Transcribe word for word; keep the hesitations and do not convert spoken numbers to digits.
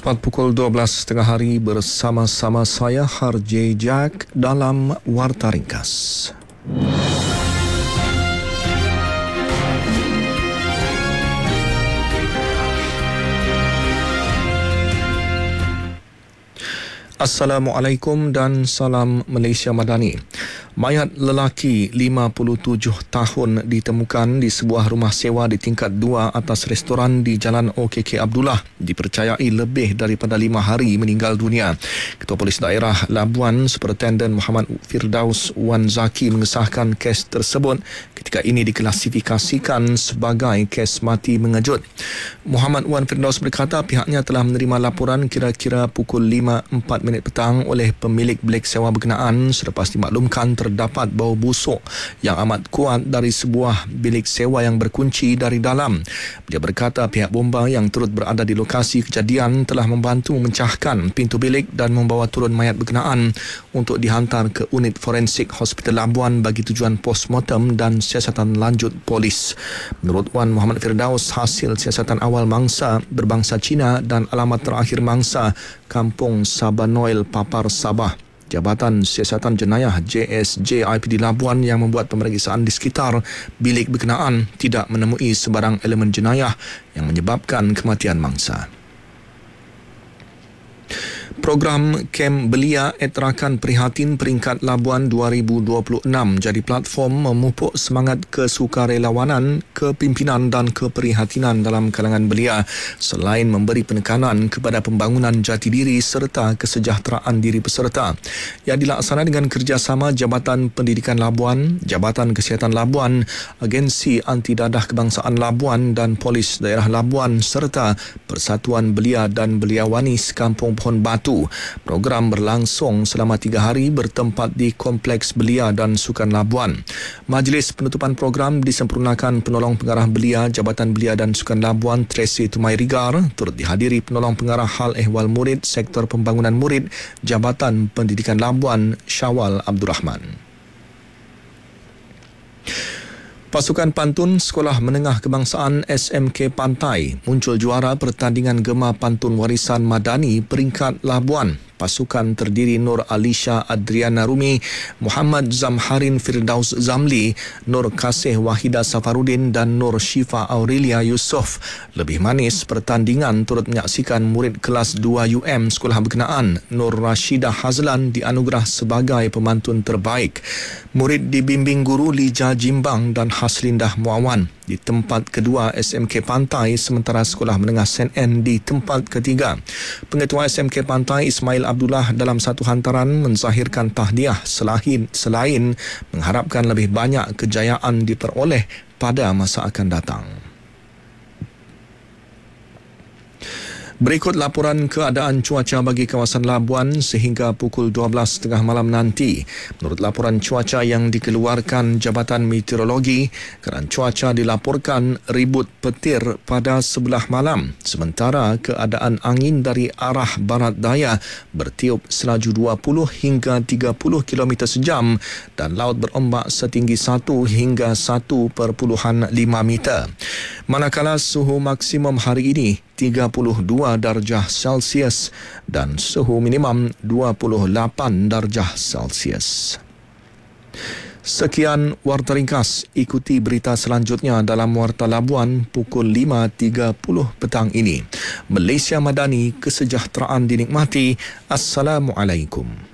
Tepat pukul dua belas tiga puluh hari bersama-sama saya Harjay Jack dalam Warta Ringkas. Assalamualaikum dan salam Malaysia Madani. Mayat lelaki lima puluh tujuh tahun ditemukan di sebuah rumah sewa di tingkat dua atas restoran di Jalan O K K Abdullah. Dipercayai lebih daripada lima hari meninggal dunia. Ketua Polis Daerah Labuan, Superintendent Muhammad Firdaus Wan Zaki mengesahkan kes tersebut ketika ini diklasifikasikan sebagai kes mati mengejut. Muhammad Wan Firdaus berkata pihaknya telah menerima laporan kira-kira pukul lima empat minit petang oleh pemilik bilik sewa berkenaan selepas dimaklumkan terdapat bau busuk yang amat kuat dari sebuah bilik sewa yang berkunci dari dalam. Dia berkata pihak bomba yang turut berada di lokasi kejadian telah membantu memecahkan pintu bilik dan membawa turun mayat berkenaan untuk dihantar ke unit forensik Hospital Labuan bagi tujuan postmortem dan siasatan lanjut polis. Menurut Wan Muhammad Firdaus, hasil siasatan awal mangsa berbangsa Cina dan alamat terakhir mangsa Kampung Sabah Noel Papar Sabah. Jabatan Siasatan Jenayah J S J I P D Labuan yang membuat pemeriksaan di sekitar bilik berkenaan tidak menemui sebarang elemen jenayah yang menyebabkan kematian mangsa. Program Kem Belia Etrakan Prihatin Peringkat Labuan dua ribu dua puluh enam jadi platform memupuk semangat kesukarelawanan, kepimpinan dan keprihatinan dalam kalangan belia selain memberi penekanan kepada pembangunan jati diri serta kesejahteraan diri peserta. Yang dilaksana dengan kerjasama Jabatan Pendidikan Labuan, Jabatan Kesihatan Labuan, Agensi Anti Dadah Kebangsaan Labuan dan Polis Daerah Labuan serta Persatuan Belia dan Beliawani Kampung Pohon Batu. Program berlangsung selama tiga hari bertempat di Kompleks Belia dan Sukan Labuan. Majlis penutupan program disempurnakan penolong pengarah belia Jabatan Belia dan Sukan Labuan Tracy Tumairigar, turut dihadiri penolong pengarah hal ehwal murid Sektor Pembangunan Murid Jabatan Pendidikan Labuan Syawal Abdul Rahman. Pasukan Pantun Sekolah Menengah Kebangsaan S M K Pantai muncul juara pertandingan Gema Pantun Warisan Madani peringkat Labuan. Pasukan terdiri Nur Alisha Adriana Rumi, Muhammad Zamharin Firdaus Zamli, Nur Kasih Wahida Safarudin dan Nur Syifa Aurelia Yusof. Lebih manis pertandingan turut menyaksikan murid kelas dua U M sekolah berkenaan Nur Rashidah Hazlan dianugerah sebagai pemantun terbaik. Murid dibimbing guru Lija Jimbang dan Haslindah Muawan di tempat kedua S M K Pantai, sementara Sekolah Menengah Saint Anne di tempat ketiga. Pengetua S M K Pantai Ismail Abdullah dalam satu hantaran menzahirkan tahniah selain, selain mengharapkan lebih banyak kejayaan diperoleh pada masa akan datang. Berikut laporan keadaan cuaca bagi kawasan Labuan sehingga pukul dua belas tiga puluh malam nanti. Menurut laporan cuaca yang dikeluarkan Jabatan Meteorologi, keadaan cuaca dilaporkan ribut petir pada sebelah malam. Sementara keadaan angin dari arah barat daya bertiup selaju dua puluh hingga tiga puluh kilometer sejam dan laut berombak setinggi satu hingga satu perpuluhan lima meter. Manakala suhu maksimum hari ini tiga puluh dua darjah Celsius dan suhu minimum dua puluh lapan darjah Celsius. Sekian Warta Ringkas. Ikuti berita selanjutnya dalam Warta Labuan pukul lima tiga puluh petang ini. Malaysia Madani, kesejahteraan dinikmati. Assalamualaikum.